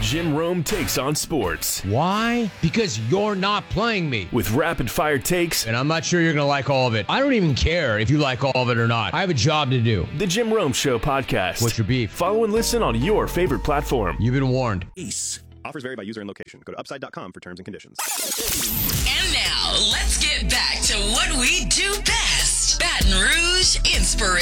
Jim Rome Takes on Sports. Why? Because you're not playing me. With rapid-fire takes. And I'm not sure you're going to like all of it. I don't even care if you like all of it or not. I have a job to do. The Jim Rome Show podcast. What's your beef? Follow and listen on your favorite platform. You've been warned. Ace. Offers vary by user and location. Go to upside.com for terms and conditions. And now, let's get back to what we do best. Baton Rouge Inspiration.